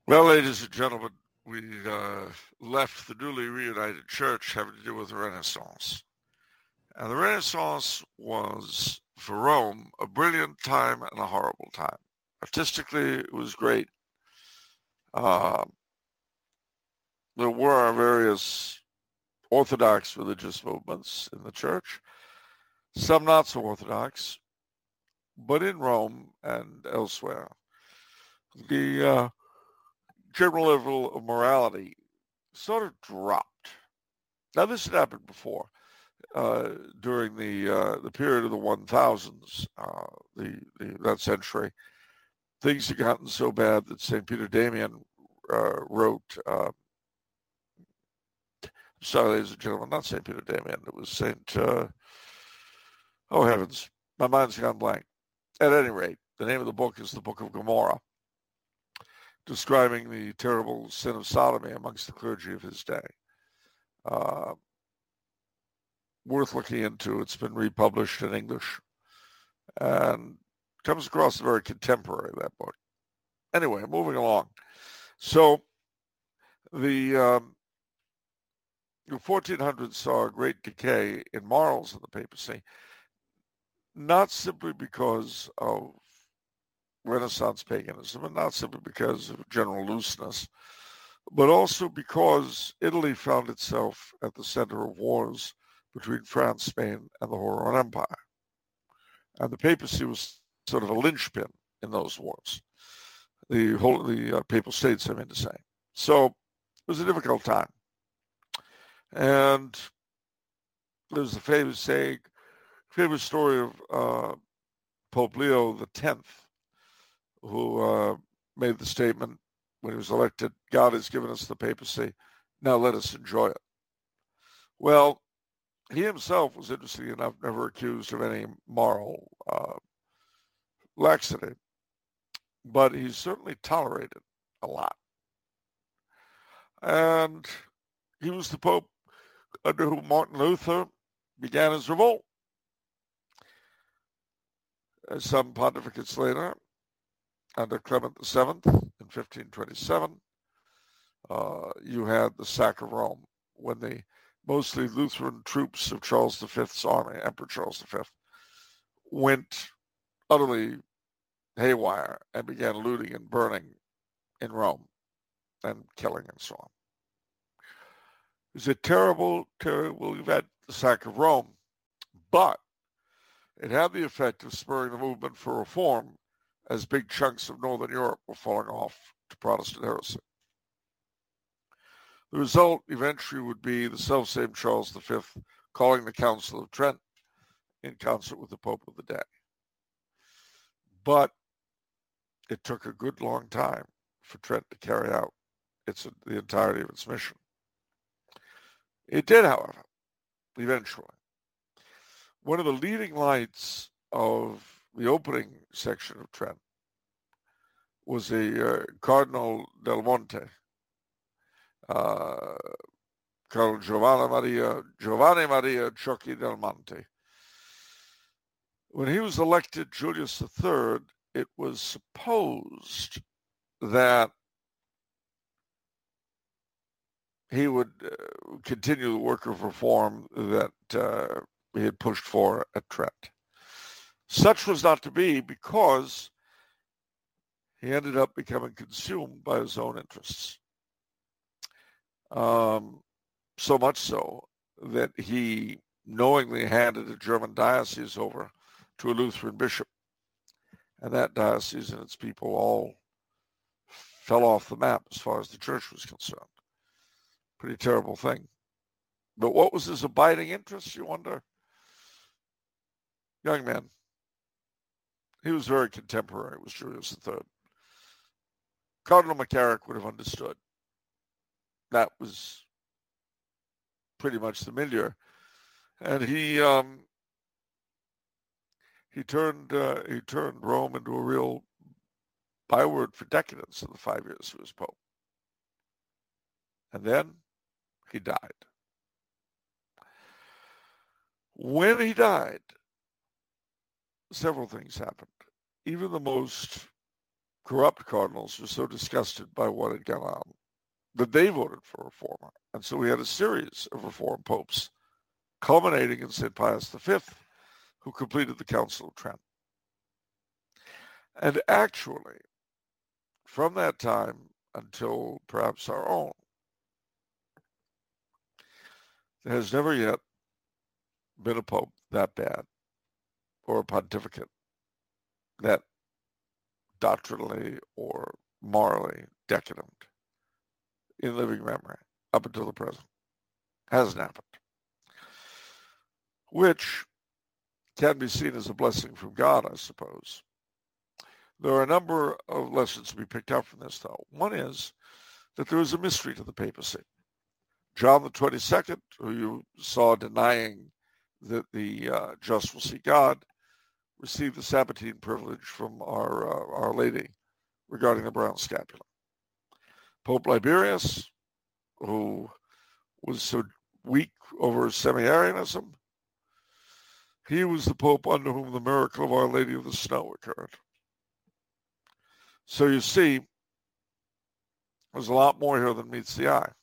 Well, ladies and gentlemen, we left the newly reunited church having to do with the Renaissance. And the Renaissance was, for Rome, a brilliant time and a horrible time. Artistically, it was great. Uh, there were various Orthodox religious movements in the church, some not so Orthodox, but in Rome and elsewhere, the general level of morality sort of dropped. Now, this had happened before. During the period of the 1000s, that century, things had gotten so bad that St. Peter Damian wrote. Sorry, ladies and gentlemen, not St. Peter Damian. It was St. Oh heavens, my mind's gone blank. At any rate, the name of the book is the Book of Gomorrah, describing the terrible sin of sodomy amongst the clergy of his day. Uh, Worth looking into. It's been republished in English and comes across very contemporary, that book. Anyway, moving along. So the 1400s saw a great decay in morals in the papacy, not simply because of Renaissance paganism and not simply because of general looseness, but also because Italy found itself at the center of wars between France, Spain, and the Holy Roman Empire. And the papacy was sort of a linchpin in those wars. The papal states, I mean to say. So it was a difficult time. And there's a famous story of Pope Leo X, who made the statement when he was elected, God has given us the papacy, now let us enjoy it. Well, he himself was, interesting enough, never accused of any moral laxity, but he certainly tolerated a lot. And he was the Pope under whom Martin Luther began his revolt. Some pontificates later, under Clement VII in 1527, you had the sack of Rome, when the mostly Lutheran troops of Charles V's army, Emperor Charles V, went utterly haywire and began looting and burning in Rome and killing and so on. It was a terrible, terrible event, the sack of Rome, but it had the effect of spurring the movement for reform as big chunks of Northern Europe were falling off to Protestant heresy. The result eventually would be the selfsame Charles V calling the Council of Trent in concert with the Pope of the day. But it took a good long time for Trent to carry out the entirety of its mission. It did, however, eventually. One of the leading lights of the opening section of Trent was a Cardinal Del Monte, Cardinal Giovanni Maria Ciocchi del Monte. When he was elected Julius III, it was supposed that he would continue the work of reform that he had pushed for at Trent. Such was not to be, because he ended up becoming consumed by his own interests. So much so that he knowingly handed a German diocese over to a Lutheran bishop. And that diocese and its people all fell off the map as far as the church was concerned. Pretty terrible thing. But what was his abiding interest, you wonder? Young man. He was very contemporary with Julius III. Cardinal McCarrick would have understood. That was pretty much the milieu. And he turned Rome into a real byword for decadence in the 5 years he was Pope. And then he died. When he died, several things happened. Even the most corrupt cardinals were so disgusted by what had gone on that they voted for a reformer. And so we had a series of reformed popes, culminating in St. Pius V, who completed the Council of Trent. And actually, from that time until perhaps our own, there has never yet been a pope that bad, or a pontificate that doctrinally or morally decadent in living memory up until the present. Hasn't happened. Which can be seen as a blessing from God, I suppose. There are a number of lessons to be picked up from this, though. One is that there is a mystery to the papacy. John the 22nd, who you saw denying that the just will see God, received the Sabbatine privilege from Our Lady regarding the brown scapula. Pope Liberius, who was so weak over semi-Arianism, he was the Pope under whom the miracle of Our Lady of the Snow occurred. So you see, there's a lot more here than meets the eye.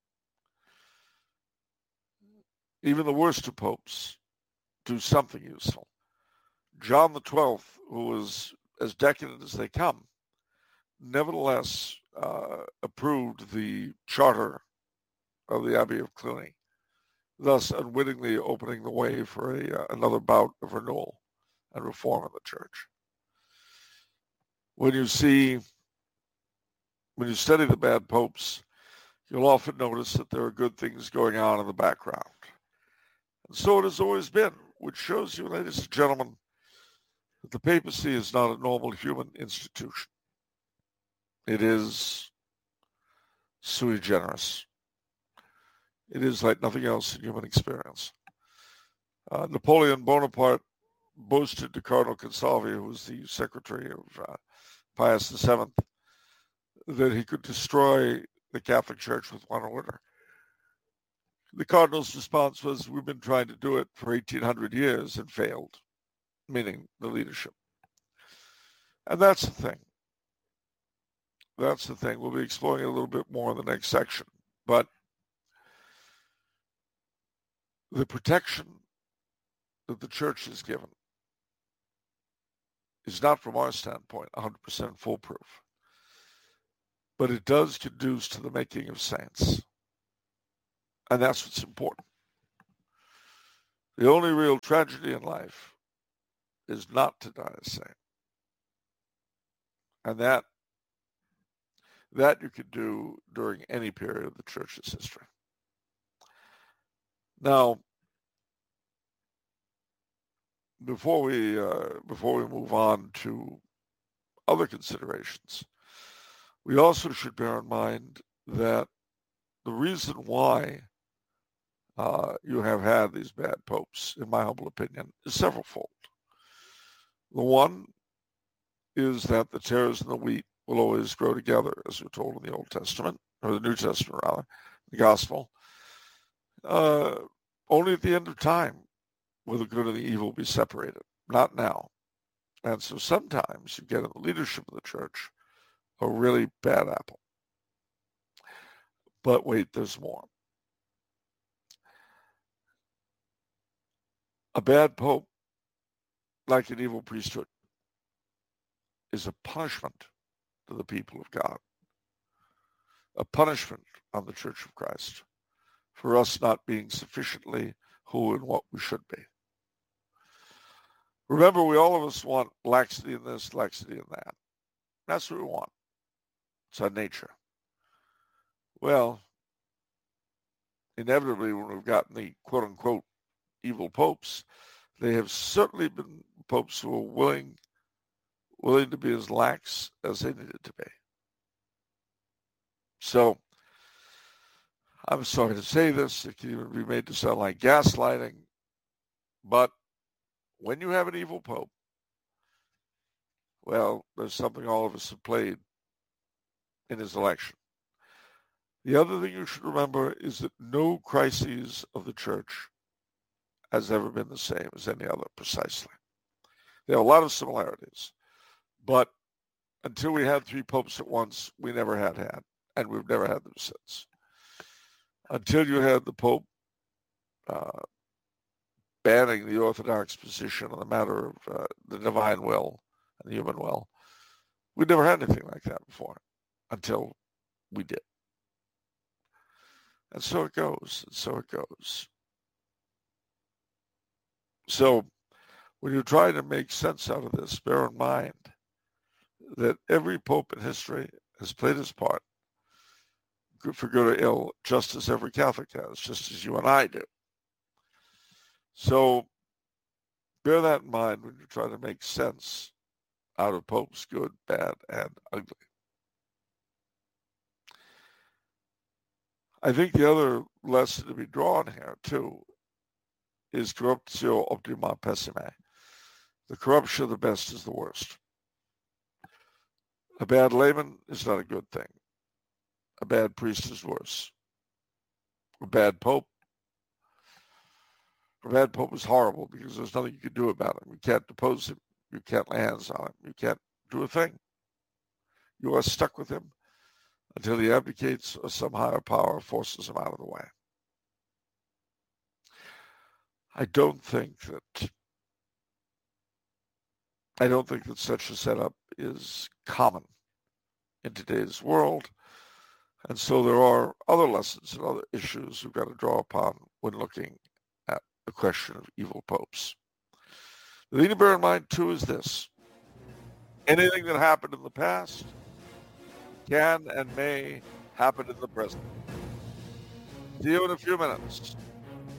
Even the worst of popes do something useful. John the 12th, who was as decadent as they come, nevertheless approved the charter of the Abbey of Cluny, thus unwittingly opening the way for another bout of renewal and reform in the church. When you study the bad popes, you'll often notice that there are good things going on in the background. And so it has always been, which shows you, ladies and gentlemen, that the papacy is not a normal human institution. It is sui generis. It is like nothing else in human experience. Napoleon Bonaparte boasted to Cardinal Consalvi, who was the secretary of Pius VII, that he could destroy the Catholic Church with one order. The Cardinal's response was, we've been trying to do it for 1,800 years and failed, meaning the leadership. And that's the thing. That's the thing. We'll be exploring it a little bit more in the next section. But the protection that the church is given is not, from our standpoint, 100% foolproof. But it does conduce to the making of saints. And that's what's important. The only real tragedy in life is not to die a saint. And that you could do during any period of the church's history. Now, before we move on to other considerations, we also should bear in mind that the reason why you have had these bad popes, in my humble opinion, is severalfold. The one is that the tares and the wheat will always grow together, as we're told in the Old Testament, or the New Testament rather, the Gospel. Only at the end of time will the good and the evil be separated, not now. And so sometimes you get in the leadership of the church a really bad apple. But wait, there's more. A bad pope, like an evil priesthood, is a punishment to the people of God, a punishment on the Church of Christ for us not being sufficiently who and what we should be. Remember, all of us want laxity in this, laxity in that. That's what we want. It's our nature. Well, inevitably, when we've gotten the quote-unquote evil popes, they have certainly been popes who are willing to be as lax as they needed to be. So, I'm sorry to say this, it can even be made to sound like gaslighting, but when you have an evil pope, well, there's something all of us have played in his election. The other thing you should remember is that no crisis of the church has ever been the same as any other, precisely. There are a lot of similarities, but until we had three popes at once, we never had, and we've never had them since. Until you had the Pope banning the Orthodox position on the matter of the divine will and the human will, we never had anything like that before until we did. And so it goes, and so it goes. So when you're trying to make sense out of this, bear in mind that every pope in history has played his part, for good or ill, just as every Catholic has, just as you and I do. So bear that in mind when you try to make sense out of popes, good, bad, and ugly. I think the other lesson to be drawn here, too, is corruptio optima pessima. The corruption of the best is the worst. A bad layman is not a good thing. A bad priest is worse. A bad pope is horrible because there's nothing you can do about him. You can't depose him. You can't lay hands on him. You can't do a thing. You are stuck with him until he abdicates or some higher power forces him out of the way. I don't think that such a setup is common in today's world. And so there are other lessons and other issues we've got to draw upon when looking at the question of evil popes. The thing to bear in mind, too, is this. Anything that happened in the past can and may happen in the present. See you in a few minutes.